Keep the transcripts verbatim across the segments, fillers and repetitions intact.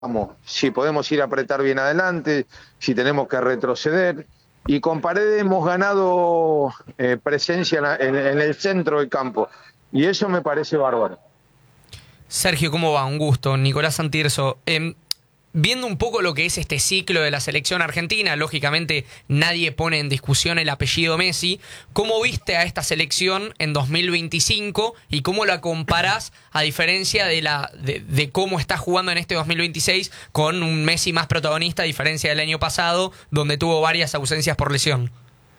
si podemos ir a apretar bien adelante, si tenemos que retroceder. Y con Paredes hemos ganado eh, presencia en, la, en, en el centro del campo. Y eso me parece bárbaro. Sergio, ¿cómo va? Un gusto. Nicolás Santirso. Eh, viendo un poco lo que es este ciclo de la selección argentina, lógicamente nadie pone en discusión el apellido Messi. ¿Cómo viste a esta selección en dos mil veinticinco y cómo la comparás a diferencia de, la, de, de cómo está jugando en este dos mil veintiséis con un Messi más protagonista a diferencia del año pasado, donde tuvo varias ausencias por lesión?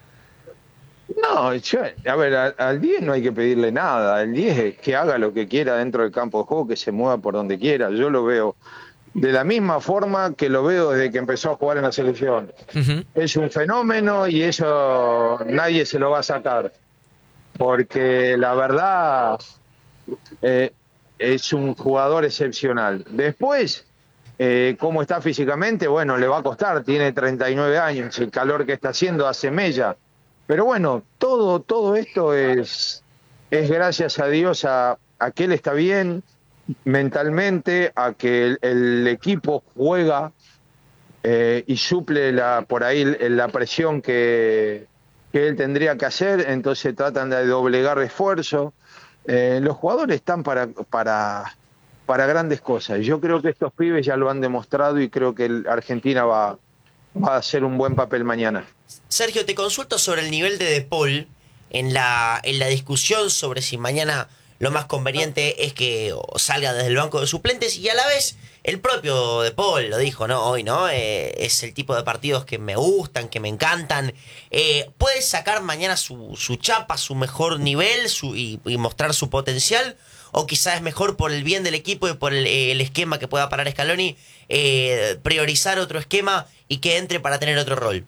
No, yo, a ver, al, al diez no hay que pedirle nada. Al diez es que haga lo que quiera dentro del campo de juego, que se mueva por donde quiera. Yo lo veo de la misma forma que lo veo desde que empezó a jugar en la selección. Uh-huh. Es un fenómeno y eso nadie se lo va a sacar. Porque la verdad eh, es un jugador excepcional. Después, eh, cómo está físicamente, bueno, le va a costar. Tiene treinta y nueve años, el calor que está haciendo hace mella. Pero bueno, todo, todo esto es, es gracias a Dios a, a que él está bien mentalmente, a que el, el equipo juega eh, y suple la, por ahí la presión que, que él tendría que hacer, entonces tratan de doblegar esfuerzo. Eh, los jugadores están para, para, para grandes cosas. Yo creo que estos pibes ya lo han demostrado y creo que el, Argentina va, va a hacer un buen papel mañana. Sergio, te consulto sobre el nivel de De Paul en la, en la discusión sobre si mañana lo más conveniente es que salga desde el banco de suplentes, y a la vez el propio De Paul lo dijo, ¿no? Hoy, ¿no? Eh, es el tipo de partidos que me gustan, que me encantan. Eh, ¿Puede sacar mañana su, su chapa, su mejor nivel su, y, y mostrar su potencial? ¿O quizás es mejor por el bien del equipo y por el, el esquema que pueda parar Scaloni, eh, priorizar otro esquema y que entre para tener otro rol?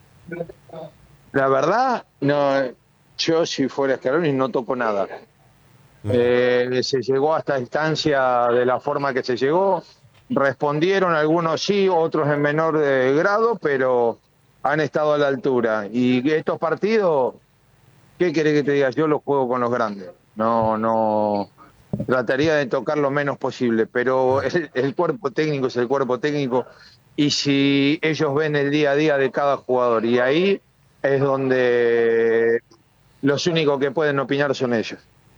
La verdad, no, yo si fuera Scaloni no toco nada. Eh, se llegó a esta instancia de la forma que se llegó, respondieron algunos sí, otros en menor de grado, pero han estado a la altura. Y estos partidos, ¿qué querés que te diga? Yo los juego con los grandes. No, no, trataría de tocar lo menos posible, pero el, el cuerpo técnico es el cuerpo técnico, y si ellos ven el día a día de cada jugador, y ahí es donde los únicos que pueden opinar son ellos.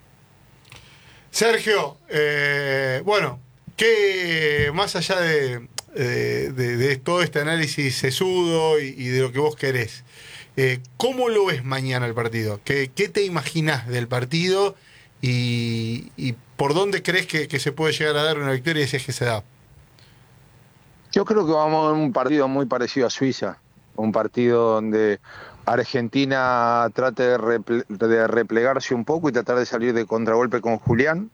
Sergio, eh, bueno, que más allá de, de, de, de todo este análisis sesudo y, y de lo que vos querés, eh, ¿cómo lo ves mañana el partido? ¿Qué, qué te imaginás del partido y, y por dónde crees que, que se puede llegar a dar una victoria si es que se da? Yo creo que vamos a ver un partido muy parecido a Suiza, un partido donde Argentina trate de, reple de replegarse un poco y tratar de salir de contragolpe con Julián,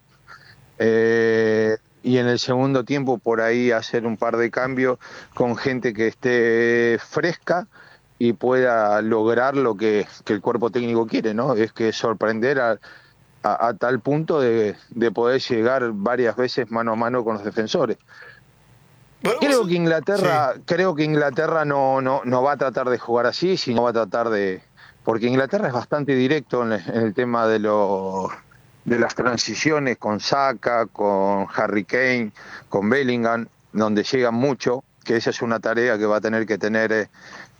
eh, y en el segundo tiempo por ahí hacer un par de cambios con gente que esté fresca y pueda lograr lo que, que el cuerpo técnico quiere, ¿no? Es que sorprender a, a, a tal punto de, de poder llegar varias veces mano a mano con los defensores. Bueno, creo que Inglaterra, sí. creo que Inglaterra no, no, no va a tratar de jugar así, sino va a tratar de, porque Inglaterra es bastante directo en el, en el tema de lo, de las transiciones con Saka, con Harry Kane, con Bellingham, donde llegan mucho, que esa es una tarea que va a tener que tener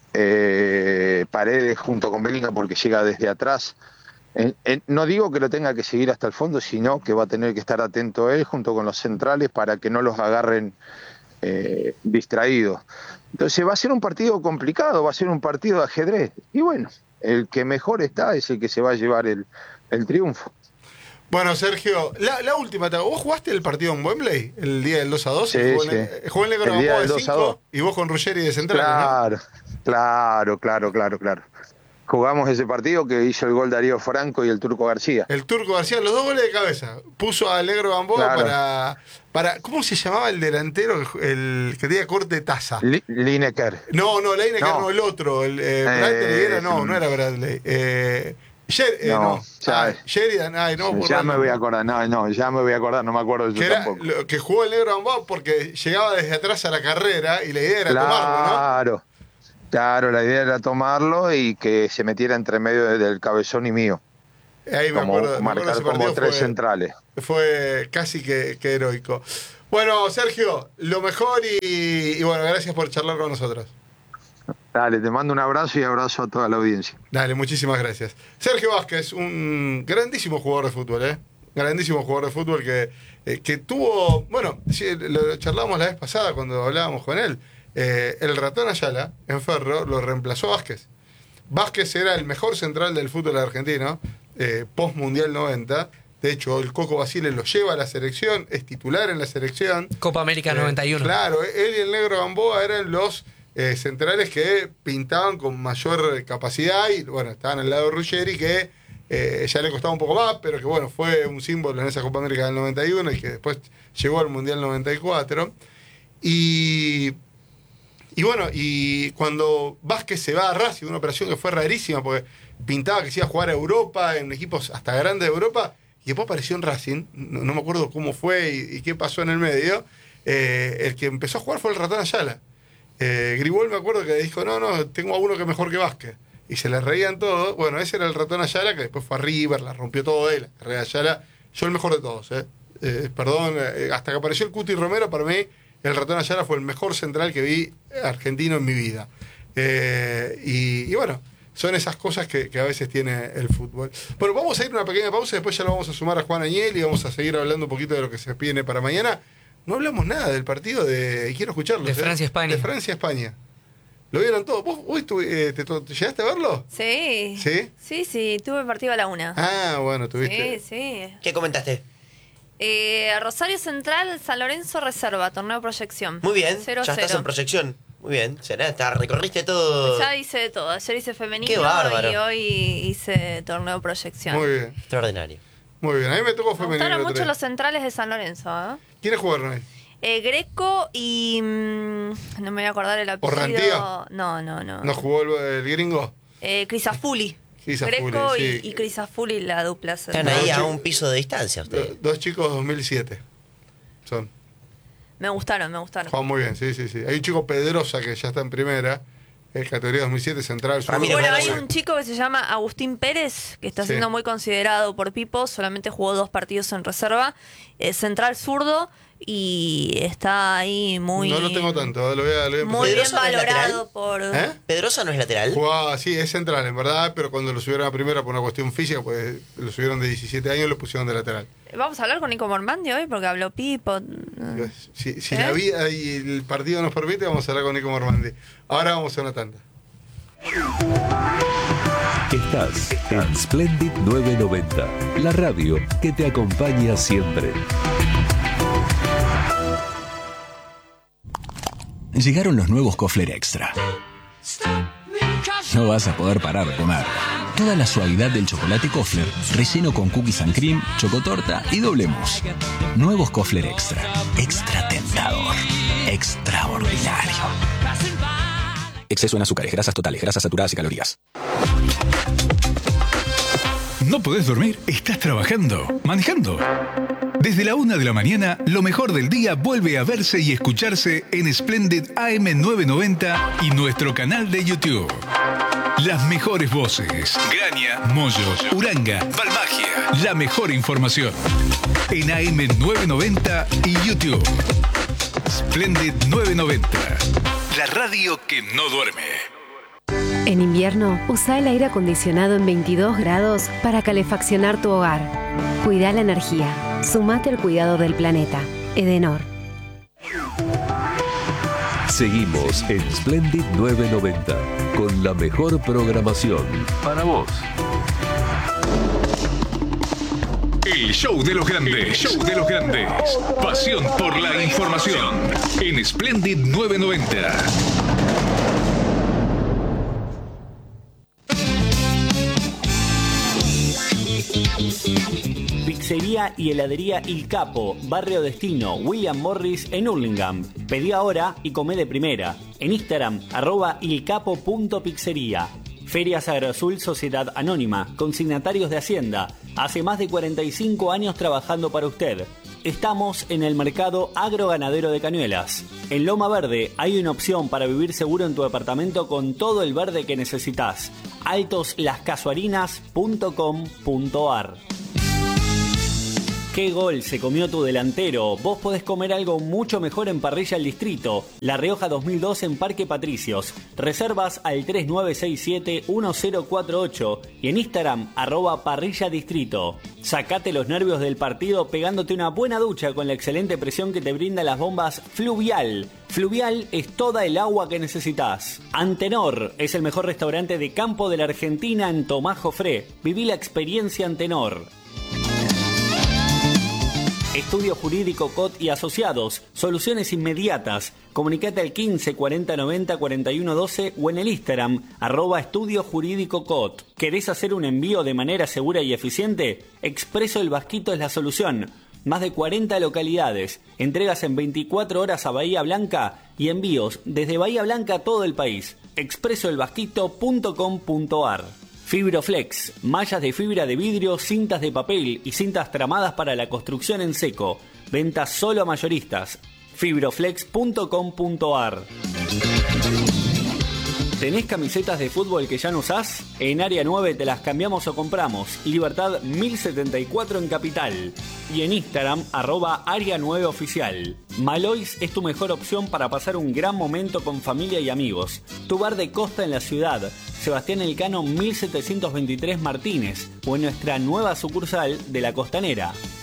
eh, Paredes junto con Bellingham, porque llega desde atrás. En, en, no digo que lo tenga que seguir hasta el fondo, sino que va a tener que estar atento él junto con los centrales para que no los agarren Eh, distraído. Entonces va a ser un partido complicado, va a ser un partido de ajedrez, y bueno, el que mejor está es el que se va a llevar el, el triunfo. Bueno, Sergio, la, la última, ¿vos jugaste el partido en Wembley el día del dos a dos? Sí, jugó sí. En, jugó en Negro de cinco y vos con Ruggeri de central, claro, ¿no? Claro, claro, claro, claro. Jugamos ese partido que hizo el gol Darío Franco y el Turco García. El Turco García, los dos goles de cabeza. Puso a Alegro Gamboa claro. para, para... ¿Cómo se llamaba el delantero? El, el que tenía corte taza. Li, Lineker. No, no, Lineker no, no el otro. El, eh, Bradley eh, era, no, no era Bradley. Eh, Jer, eh, no, no. Ya, ah, Sheridan, ay, no. Ya me voy a acordar, no, no, ya me voy a acordar, no me acuerdo yo que era, tampoco. Lo, que jugó el Negro Gamboa porque llegaba desde atrás a la carrera y la idea era claro. tomarlo, ¿no? Claro. Claro, la idea era tomarlo y que se metiera entre medio del cabezón y mío. Ahí me como acuerdo, marcar me acuerdo como tres fue, centrales. Fue casi que, que heroico. Bueno, Sergio, lo mejor y, y bueno, gracias por charlar con nosotros. Dale, te mando un abrazo y abrazo a toda la audiencia. Dale, muchísimas gracias. Sergio Vázquez, un grandísimo jugador de fútbol, ¿eh? Grandísimo jugador de fútbol que, eh, que tuvo, bueno, sí, lo charlábamos la vez pasada cuando hablábamos con él. Eh, el ratón Ayala, en Ferro, lo reemplazó a Vázquez. Vázquez era el mejor central del fútbol argentino, eh, post-Mundial noventa. De hecho, el Coco Basile lo lleva a la selección, es titular en la selección. Copa América Eh, noventa y uno. Claro, él y el Negro Gamboa eran los eh, centrales que pintaban con mayor capacidad y, bueno, estaban al lado de Ruggeri, que eh, ya le costaba un poco más, pero que, bueno, fue un símbolo en esa Copa América del noventa y uno y que después llegó al Mundial noventa y cuatro. Y... Y bueno, y cuando Vázquez se va a Racing, una operación que fue rarísima, porque pintaba que se iba a jugar a Europa, en equipos hasta grandes de Europa, y después apareció en Racing, no, no me acuerdo cómo fue y, y qué pasó en el medio, eh, el que empezó a jugar fue el ratón Ayala. Eh, Gribol me acuerdo que dijo, no, no, tengo a uno que es mejor que Vázquez. Y se le reían todos. Bueno, ese era el ratón Ayala, que después fue a River, la rompió todo él. La carrera de Ayala, yo el mejor de todos, eh. Eh, perdón, eh, hasta que apareció el Cuti Romero, para mí el ratón Ayala fue el mejor central que vi argentino en mi vida. Eh, y, y bueno, son esas cosas que, que a veces tiene el fútbol. Bueno, vamos a ir a una pequeña pausa, después ya lo vamos a sumar a Juan Añel y vamos a seguir hablando un poquito de lo que se viene para mañana. No hablamos nada del partido de... Y quiero escucharlo. De Francia-España. De Francia-España. Lo vieron todo. ¿Vos, vos estuve, eh, te, te llegaste a verlo? Sí. ¿Sí? Sí, sí, tuve partido a la una. Ah, bueno, tuviste. Sí, sí. ¿Qué comentaste? Eh, Rosario Central, San Lorenzo Reserva, torneo proyección. Muy bien, cero ya estás cero. en proyección. Muy bien, será, está, recorriste todo. Ya hice de todo. Ayer hice femenino Qué bárbaro. y hoy hice torneo proyección. Muy bien. Extraordinario. Muy bien. A mí me tocó Me femenino. gustaron el otro mucho día. los centrales de San Lorenzo. ¿eh? ¿Quiénes jugaron ahí? Eh, Greco y... mm, no me voy a acordar el apellido. ¿Orrantía? No, no, no. ¿No jugó el, el gringo? Eh, Crisafulli. Crisafulli, Greco y, sí. y Crisafulli, la dupla Están central. ahí No, a yo- un piso de distancia ustedes. Do- dos chicos dos mil siete. Son. Me gustaron, me gustaron. Juegan muy bien, sí, sí, sí. Hay un chico Pedrosa que ya está en primera. Es categoría dos mil siete, central. Ramiro Bueno, Pedrosa. hay un chico que se llama Agustín Pérez, que está Sí. siendo muy considerado por Pipo, solamente jugó dos partidos en reserva, es central zurdo y está ahí muy, No lo tengo tanto, lo voy a, lo voy a empezar. muy bien ¿Pedrosa no es valorado lateral? por... ¿Eh? Pedrosa no es lateral. Jugaba, sí, es central, en verdad, pero cuando lo subieron a primera por una cuestión física, pues lo subieron de diecisiete años y lo pusieron de lateral. Vamos a hablar con Nico Mormandi hoy porque habló Pipo. Si, si ¿Eh? la vida y el partido nos permite, vamos a hablar con Nico Mormandi. Ahora vamos a una tanda. Estás en Splendid novecientos noventa, la radio que te acompaña siempre. Llegaron los nuevos Kofler Extra. No vas a poder parar de comer. Toda la suavidad del chocolate Kofler, relleno con cookies and cream, chocotorta y doble mousse. Nuevos Kofler Extra. Extra tentador. Extraordinario. Exceso en azúcares, grasas totales, grasas saturadas y calorías. ¿No podés dormir? ¿Estás trabajando? ¿Manejando? Desde la una de la mañana, lo mejor del día vuelve a verse y escucharse en Splendid A M novecientos noventa y nuestro canal de YouTube. Las mejores voces. Graña, Moyo, Uranga, Balmagia. La mejor información. En A M novecientos noventa y YouTube. Splendid novecientos noventa. La radio que no duerme. En invierno, usa el aire acondicionado en veintidós grados para calefaccionar tu hogar. Cuida la energía. Sumate al cuidado del planeta. Edenor. Seguimos en Splendid novecientos noventa con la mejor programación para vos. El show de los grandes, show de los grandes. Pasión por la información en Splendid novecientos noventa. Pizzería y heladería Il Capo, Barrio Destino, William Morris en Hurlingham. Pedí ahora y comé de primera. En Instagram, arroba ilcapo.pizzería. Feria Sagrado Azul Sociedad Anónima, consignatarios de Hacienda. Hace más de cuarenta y cinco años trabajando para usted. Estamos en el mercado agroganadero de Cañuelas. En Loma Verde hay una opción para vivir seguro en tu departamento con todo el verde que necesitas. altos las casuarinas punto com punto ar. ¿Qué gol se comió tu delantero? Vos podés comer algo mucho mejor en Parrilla El Distrito. La Rioja dos mil dos en Parque Patricios. Reservas al tres nueve seis siete uno cero cuatro ocho y en Instagram arroba Parrilla Distrito. Sacate los nervios del partido pegándote una buena ducha con la excelente presión que te brinda las bombas Fluvial. Fluvial es toda el agua que necesitas. Antenor es el mejor restaurante de campo de la Argentina en Tomás Jofré. Viví la experiencia Antenor. Estudio Jurídico C O T y Asociados, soluciones inmediatas. Comunicate al quince cuarenta noventa cuarenta y uno doce o en el Instagram, arroba Estudio Jurídico C O T. ¿Querés hacer un envío de manera segura y eficiente? Expreso El Vasquito es la solución. Más de cuarenta localidades, entregas en veinticuatro horas a Bahía Blanca y envíos desde Bahía Blanca a todo el país. expreso el vasquito punto com punto ar. Fibroflex, mallas de fibra de vidrio, cintas de papel y cintas tramadas para la construcción en seco. Venta solo a mayoristas. fibroflex punto com punto ar. ¿Tenés camisetas de fútbol que ya no usás? En Área nueve te las cambiamos o compramos. Libertad mil setenta y cuatro en Capital. Y en Instagram, arroba Área nueve Oficial. Malois es tu mejor opción para pasar un gran momento con familia y amigos. Tu bar de costa en la ciudad. Sebastián Elcano mil setecientos veintitrés Martínez. O en nuestra nueva sucursal de La Costanera.